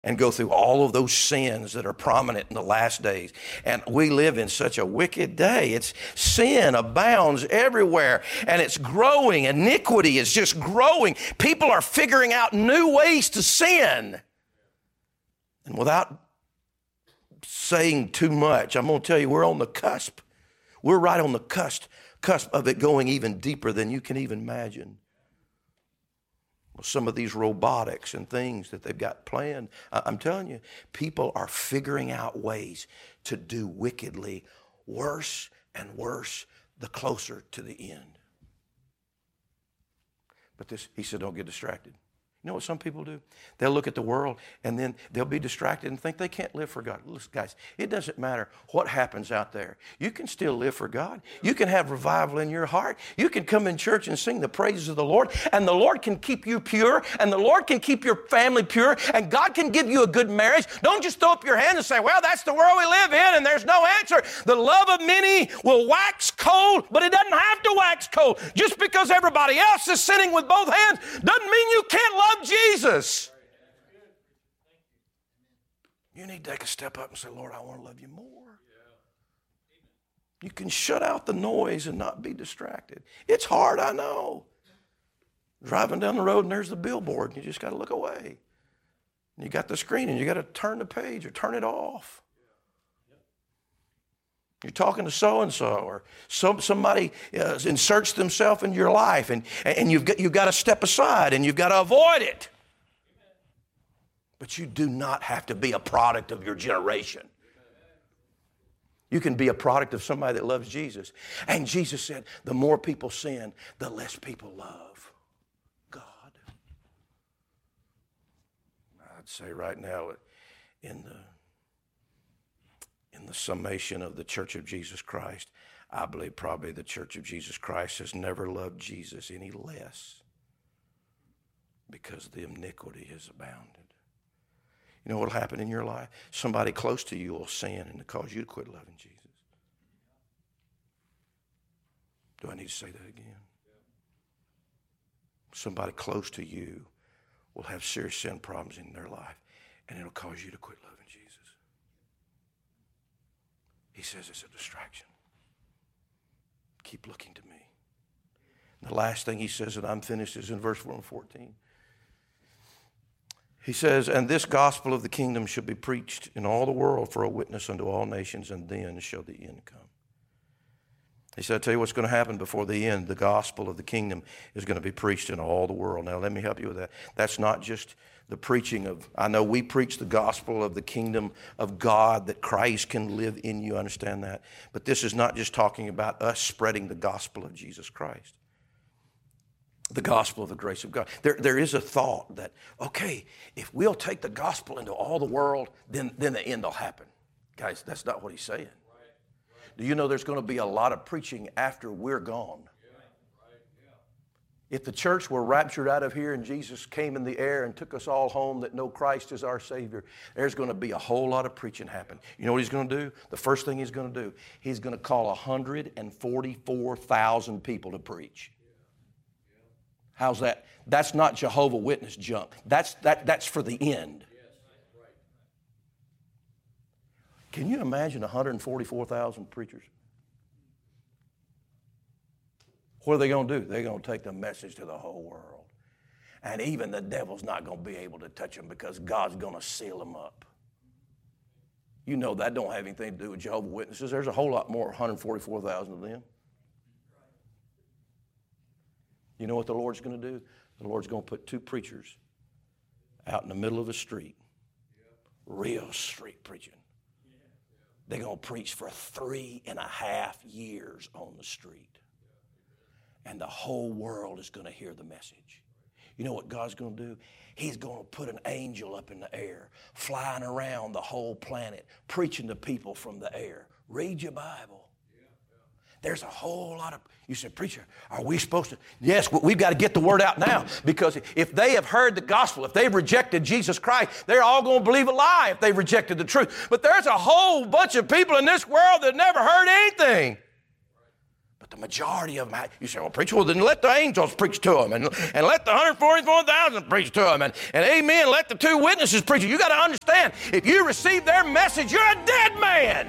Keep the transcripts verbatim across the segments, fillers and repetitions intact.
and go through all of those sins that are prominent in the last days. And we live in such a wicked day. It's sin abounds everywhere, and it's growing. Iniquity is just growing. People are figuring out new ways to sin. And without saying too much, I'm going to tell you, we're on the cusp. We're right on the cusp, cusp of it going even deeper than you can even imagine. Some of these robotics and things that they've got planned, I'm telling you, people are figuring out ways to do wickedly worse and worse the closer to the end. But this, he said, don't get distracted. You know what some people do? They'll look at the world and then they'll be distracted and think they can't live for God. Listen, guys, it doesn't matter what happens out there. You can still live for God. You can have revival in your heart. You can come in church and sing the praises of the Lord, and the Lord can keep you pure, and the Lord can keep your family pure, and God can give you a good marriage. Don't just throw up your hands and say, well, that's the world we live in and there's no answer. The love of many will wax cold, but it doesn't have to wax cold. Just because everybody else is sinning with both hands doesn't mean you can't love Jesus. You need to take a step up and say, Lord, I want to love you more. You can shut out the noise and not be distracted. It's hard, I know. Driving down the road and there's the billboard and you just got to look away. And you got the screen and you got to turn the page or turn it off. You're talking to so-and-so, or some, somebody uh, inserts themselves in your life, and, and you've got, you've got to step aside, and you've got to avoid it. But you do not have to be a product of your generation. You can be a product of somebody that loves Jesus. And Jesus said, the more people sin, the less people love God. I'd say right now, in the In the summation of the Church of Jesus Christ, I believe probably the Church of Jesus Christ has never loved Jesus any less because the iniquity has abounded. You know what will happen in your life? Somebody close to you will sin and cause you to quit loving Jesus. Do I need to say that again? Somebody close to you will have serious sin problems in their life, and it'll cause you to quit loving Jesus. He says it's a distraction. Keep looking to me. The last thing he says, and I'm finished, is in verse fourteen. He says, and this gospel of the kingdom shall be preached in all the world for a witness unto all nations, and then shall the end come. He said, I'll tell you what's going to happen before the end. The gospel of the kingdom is going to be preached in all the world. Now, let me help you with that. That's not just the preaching of, I know we preach the gospel of the kingdom of God, that Christ can live in you. I understand that. But this is not just talking about us spreading the gospel of Jesus Christ. The gospel of the grace of God. There, there is a thought that, okay, if we'll take the gospel into all the world, then, then the end will happen. Guys, that's not what he's saying. Do you know there's going to be a lot of preaching after we're gone? If the church were raptured out of here and Jesus came in the air and took us all home that know Christ is our Savior, there's going to be a whole lot of preaching happen. You know what he's going to do? The first thing he's going to do, he's going to call one hundred forty-four thousand people to preach. How's that? That's not Jehovah Witness junk. That's, that, that's for the end. Can you imagine one hundred forty-four thousand preachers? What are they going to do? They're going to take the message to the whole world. And even the devil's not going to be able to touch them because God's going to seal them up. You know that don't have anything to do with Jehovah's Witnesses. There's a whole lot more, one hundred forty-four thousand of them. You know what the Lord's going to do? The Lord's going to put two preachers out in the middle of the street, real street preaching. They're going to preach for three and a half years on the street. And the whole world is going to hear the message. You know what God's going to do? He's going to put an angel up in the air, flying around the whole planet, preaching to people from the air. Read your Bible. There's a whole lot of, you said, preacher, are we supposed to? Yes, we've got to get the word out now, because if they have heard the gospel, if they've rejected Jesus Christ, they're all going to believe a lie if they've rejected the truth. But there's a whole bunch of people in this world that never heard anything. But the majority of them, you say, well, preach, well, then let the angels preach to them, and, and let the one hundred forty-four thousand preach to them, and, and amen, let the two witnesses preach. You got to understand, if you receive their message, you're a dead man.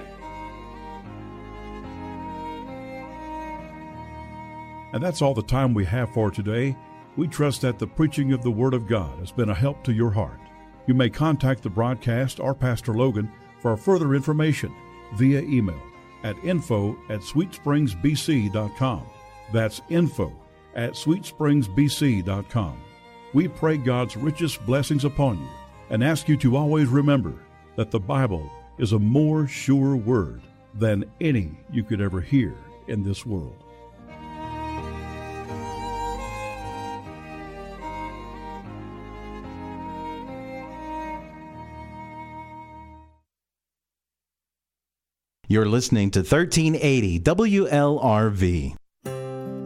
And that's all the time we have for today. We trust that the preaching of the Word of God has been a help to your heart. You may contact the broadcast or Pastor Logan for further information via email at info at sweet springs b c dot com. That's info at sweet springs b c dot com. We pray God's richest blessings upon you and ask you to always remember that the Bible is a more sure word than any you could ever hear in this world. You're listening to thirteen eighty W L R V.